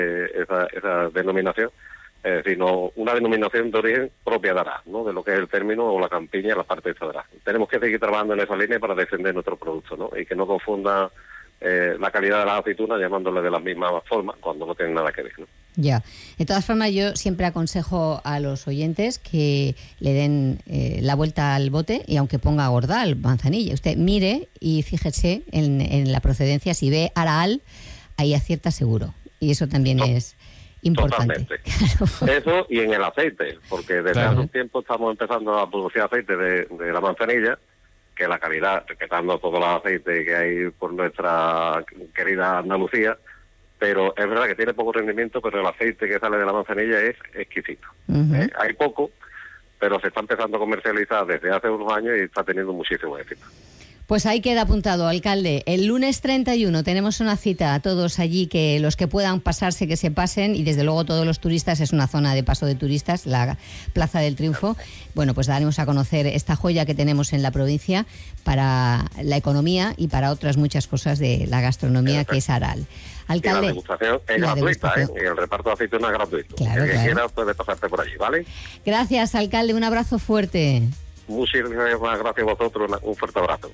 esa denominación, sino una denominación de origen propia de Arás, ¿no? De lo que es el término o la campiña, la parte esta de Arás. Tenemos que seguir trabajando en esa línea para defender nuestro producto, ¿no? Y que no confunda la calidad de las aceitunas llamándole de la misma forma cuando no tienen nada que ver, ¿no? Ya. De todas formas, yo siempre aconsejo a los oyentes que le den la vuelta al bote y aunque ponga Gordal, manzanilla, usted mire y fíjese en la procedencia. Si ve Araal, ahí acierta seguro. Y eso también es importante. Totalmente. Claro. Eso y en el aceite, porque desde hace un tiempo estamos empezando a producir aceite de la manzanilla, que la calidad, respetando todo el aceite que hay por nuestra querida Andalucía, pero es verdad que tiene poco rendimiento, pero el aceite que sale de la manzanilla es exquisito. Hay poco, pero se está empezando a comercializar desde hace unos años y está teniendo muchísimo éxito. Pues ahí queda apuntado, alcalde. El lunes 31 tenemos una cita a todos allí, que los que puedan pasarse, que se pasen, y desde luego todos los turistas, es una zona de paso de turistas, la Plaza del Triunfo. Bueno, pues daremos a conocer esta joya que tenemos en la provincia para la economía y para otras muchas cosas de la gastronomía, que es Aral. Alcalde, y la degustación es gratuita, y el reparto de aceitunas es gratuito. Claro, el que quiera puede pasarte por allí, ¿vale? Gracias, alcalde, un abrazo fuerte. Muchísimas gracias a vosotros, un fuerte abrazo.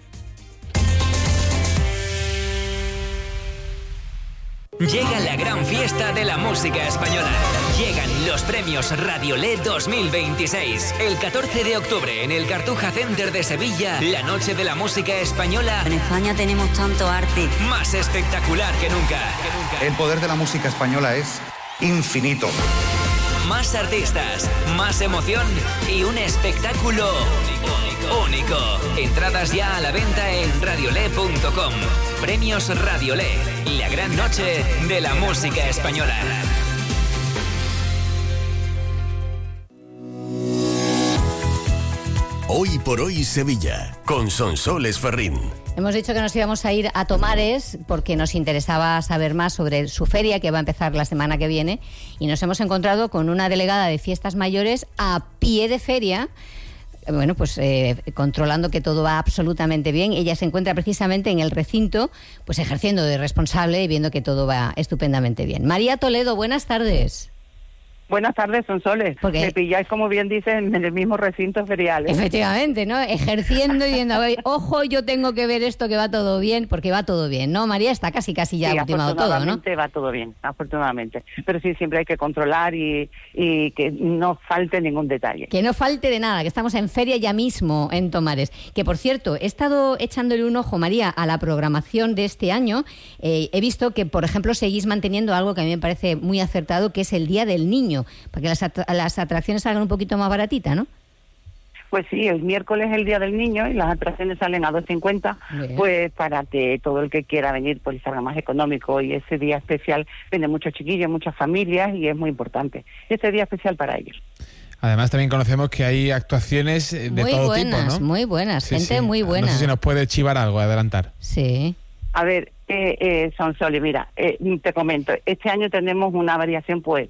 Llega la gran fiesta de la música española. Llegan los premios Radiolé 2026. El 14 de octubre en el Cartuja Center de Sevilla, la noche de la música española. En España tenemos tanto arte. Más espectacular que nunca. El poder de la música española es infinito. Más artistas, más emoción y un espectáculo único. Entradas ya a la venta en radiolé.com. Premios Radiolé, la gran noche de la música española. Hoy por hoy Sevilla, con Sonsoles Ferrín. Hemos dicho que nos íbamos a ir a Tomares porque nos interesaba saber más sobre su feria, que va a empezar la semana que viene, y nos hemos encontrado con una delegada de fiestas mayores a pie de feria. Bueno, pues controlando que todo va absolutamente bien. Ella se encuentra precisamente en el recinto, pues ejerciendo de responsable y viendo que todo va estupendamente bien. María Toledo, buenas tardes. Buenas tardes, Sonsoles. Me pilláis, como bien dicen, en el mismo recinto ferial, ¿eh? Efectivamente, ¿no? Ejerciendo y diciendo, ojo, yo tengo que ver esto, que va todo bien, porque va todo bien, ¿no? María está casi ya ultimado todo, ¿no? Afortunadamente va todo bien, afortunadamente. Pero sí, siempre hay que controlar y que no falte ningún detalle. Que no falte de nada, que estamos en feria ya mismo en Tomares. Que, por cierto, he estado echándole un ojo, María, a la programación de este año. He visto que, por ejemplo, seguís manteniendo algo que a mí me parece muy acertado, que es el Día del Niño, para que las atracciones salgan un poquito más baratitas, ¿no? Pues sí, el miércoles es el Día del Niño y las atracciones salen a 2,50, pues para que todo el que quiera venir pues salga más económico, y ese día especial vienen muchos chiquillos, muchas familias, y es muy importante. Ese día especial para ellos. Además también conocemos que hay actuaciones de muy todo buenas, tipo, ¿no? Muy buenas, sí, gente muy buena. No sé si nos puede chivar algo, adelantar. Sí. A ver, Sonsoles, mira, te comento, este año tenemos una variación, pues,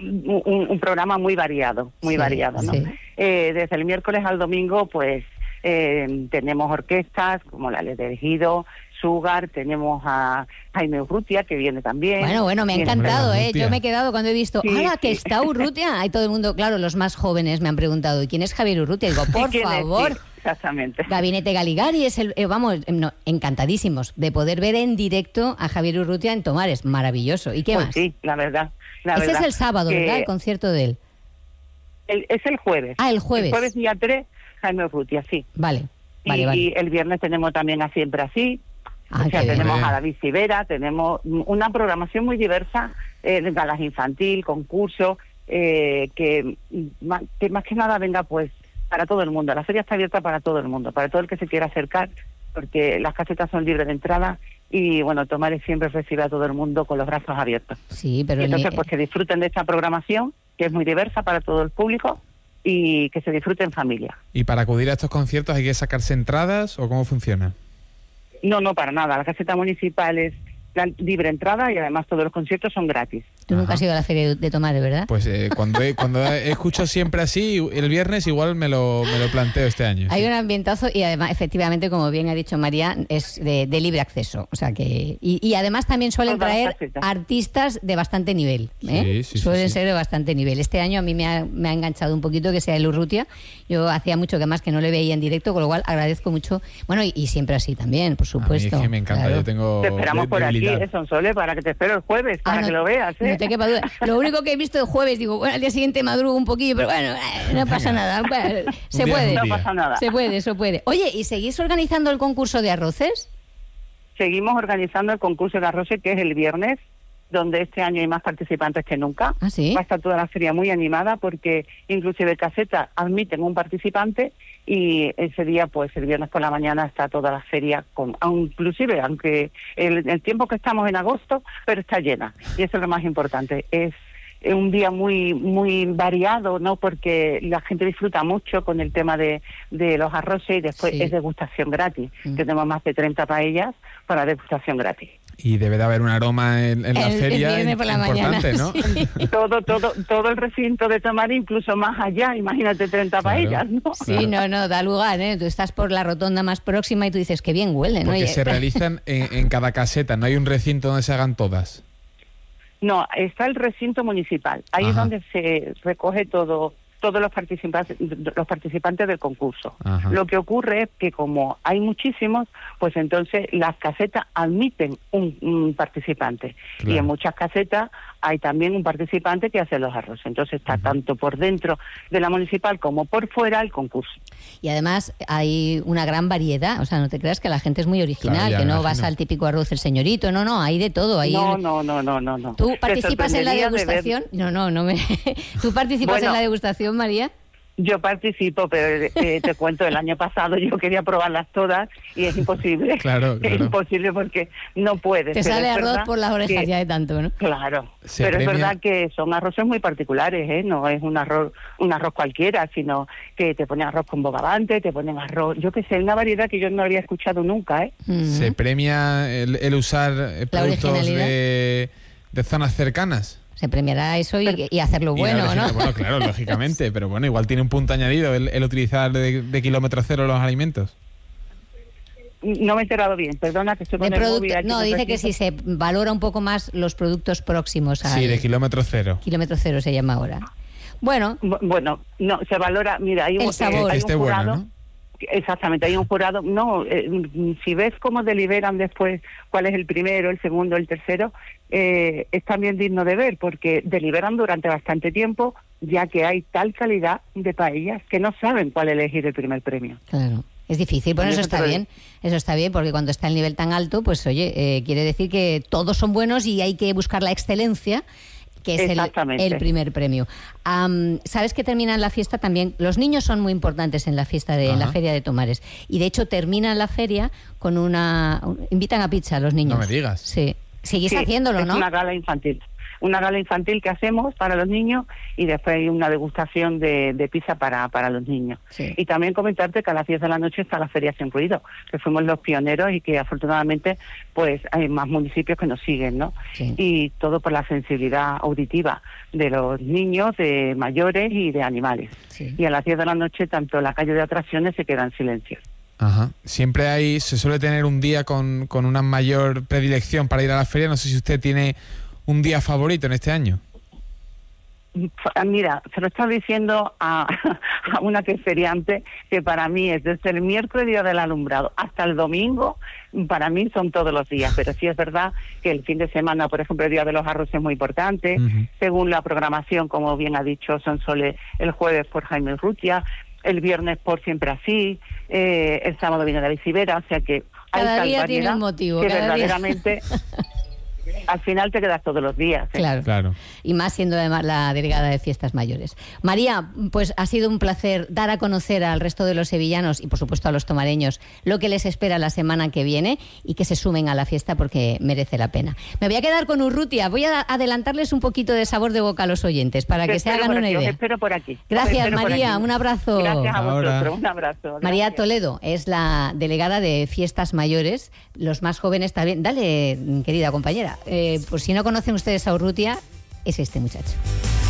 un programa muy variado, ¿no? Sí. Desde el miércoles al domingo, pues, tenemos orquestas como la de Ejido, Sugar, tenemos a Jaime Urrutia, que viene también. Bueno, me ha encantado, Yo me he quedado cuando he visto, ¡hala, que está Urrutia! Hay todo el mundo, claro, los más jóvenes me han preguntado, ¿y quién es Javier Urrutia? Digo, por favor. Exactamente. Gabinete Galigari es encantadísimos de poder ver en directo a Javier Urrutia en Tomares. Maravilloso. ¿Y qué más? Sí, la verdad. Ese es el sábado, ¿verdad? El concierto de él. Es el jueves. Ah, el jueves. El jueves día 3, Jaime Urrutia, sí. Vale. Y el viernes tenemos también a Siempre Así. Tenemos a David Civera, tenemos una programación muy diversa, galas infantil, concursos, que más que nada venga, pues, para todo el mundo. La feria está abierta para todo el mundo, para todo el que se quiera acercar, porque las casetas son libres de entrada y, bueno, Tomares siempre recibe a todo el mundo con los brazos abiertos. Sí, pero... Y entonces, pues, que disfruten de esta programación, que es muy diversa para todo el público, y que se disfrute en familia. ¿Y para acudir a estos conciertos hay que sacarse entradas o cómo funciona? No, para nada. Las casetas municipales libre entrada y además todos los conciertos son gratis. Tú nunca has ido a la Feria de Tomares, ¿verdad? Pues cuando escucho siempre así, el viernes igual me lo planteo este año. Hay un ambientazo y además, efectivamente, como bien ha dicho María, es de libre acceso. O sea que y además también suelen traer artistas de bastante nivel. Suelen ser de bastante nivel. Este año a mí me ha enganchado un poquito que sea el Urrutia. Yo hacía mucho que más que no le veía en directo, con lo cual agradezco mucho. Bueno, y siempre así también, por supuesto. A mí es que me encanta, claro. Yo tengo te esperamos por aquí, Sonsole, para que te espero el jueves, para que lo veas. No te quepa duda. Lo único que he visto el jueves, digo, bueno, al día siguiente madrugo un poquillo, pero bueno, no pasa nada. Se puede. No pasa nada. Se puede. Oye, ¿y seguís organizando el concurso de arroces? Seguimos organizando el concurso de arroces, que es el viernes, donde este año hay más participantes que nunca. ¿Ah, sí? Va a estar toda la feria muy animada porque inclusive Caseta admiten un participante y ese día, pues el viernes por la mañana está toda la feria, inclusive, aunque el tiempo que estamos en agosto, pero está llena. Y eso es lo más importante. Es un día muy muy variado, ¿no? Porque la gente disfruta mucho con el tema de los arroces y después es degustación gratis. Tenemos más de 30 paellas para degustación gratis. Y debe de haber un aroma en la feria importante, ¿no? Sí. Todo el recinto de Tomares, incluso más allá, imagínate 30 paellas, ¿no? Sí, no, da lugar, ¿eh? Tú estás por la rotonda más próxima y tú dices que bien huele, ¿no? Porque se realizan en cada caseta, no hay un recinto donde se hagan todas. No, está el recinto municipal, ahí es donde se recoge todos los participantes del concurso. Ajá. Lo que ocurre es que como hay muchísimos, pues entonces las casetas admiten un participante. Claro. Y en muchas casetas hay también un participante que hace los arroces. Entonces está tanto por dentro de la municipal como por fuera el concurso. Y además hay una gran variedad, o sea, no te creas que la gente es muy original, claro, que no vas al típico arroz el señorito, no, hay de todo. Hay No. ¿Tú participas en la degustación? No me... ¿Tú participas en la degustación, María? Yo participo, pero te cuento, el año pasado yo quería probarlas todas y es imposible. Claro. Es imposible porque no puedes. Te sale arroz por las orejas ya de tanto, ¿no? Claro, pero es verdad que son arroces muy particulares, ¿eh? No es un arroz cualquiera, sino que te ponen arroz con bogavante, te ponen arroz, yo qué sé, una variedad que yo no había escuchado nunca, ¿eh? ¿Se premia el usar productos de zonas cercanas? Se premiará eso y hacerlo bueno, ¿no? Bueno, claro, lógicamente, pero bueno, igual tiene un punto añadido el utilizar de kilómetro cero los alimentos. No me he enterado bien, perdona que estoy con el móvil. No, dice que si se valora un poco más los productos próximos al... Sí, de kilómetro cero. Kilómetro cero se llama ahora. Bueno, no, se valora, mira, hay un sabor. Hay un jurado, bueno, ¿no? Exactamente, hay un jurado. Si ves cómo deliberan después cuál es el primero, el segundo, el tercero, es también digno de ver, porque deliberan durante bastante tiempo, ya que hay tal calidad de paellas que no saben cuál elegir el primer premio. Claro. Es difícil, bueno, eso está bien, porque cuando está el nivel tan alto, pues oye, quiere decir que todos son buenos y hay que buscar la excelencia, que es el primer premio. ¿Sabes que terminan la fiesta también? Los niños son muy importantes en la fiesta en la Feria de Tomares. Y de hecho terminan la feria con invitan a pizza a los niños. No me digas. Sí. Seguís haciéndolo, es ¿no? Una gala infantil que hacemos para los niños y después hay una degustación de pizza para los niños. Sí. Y también comentarte que a las 10 de la noche está la Feria Sin Ruido, que fuimos los pioneros y que afortunadamente pues hay más municipios que nos siguen, ¿no? Sí. Y todo por la sensibilidad auditiva de los niños, de mayores y de animales. Sí. Y a las 10 de la noche tanto la calle de atracciones se queda en silencio. Ajá. Siempre se suele tener un día con una mayor predilección para ir a la feria. No sé si usted tiene un día favorito en este año. Mira, se lo estaba diciendo a una que es feriante, que para mí es desde el miércoles, día del alumbrado, hasta el domingo, para mí son todos los días, pero sí es verdad que el fin de semana, por ejemplo, el día de los arroces es muy importante, según la programación, como bien ha dicho Sonsole, el jueves por Jaime Urrutia, el viernes por Siempre Así, el sábado viene David Civera, o sea que cada hay día tal tiene un motivo, que cada verdaderamente... al final te quedas todos los días. Claro. Y más siendo además la delegada de Fiestas Mayores. María, pues ha sido un placer dar a conocer al resto de los sevillanos y por supuesto a los tomareños lo que les espera la semana que viene y que se sumen a la fiesta porque merece la pena. Me voy a quedar con Urrutia, voy a adelantarles un poquito de sabor de boca a los oyentes para que se hagan una idea. Os espero por aquí. Gracias, María, un abrazo. Gracias a vosotros, un abrazo. Gracias. María Toledo es la delegada de Fiestas Mayores, los más jóvenes también. Dale, querida compañera, pues si no conocen ustedes a Urrutia, es este muchacho.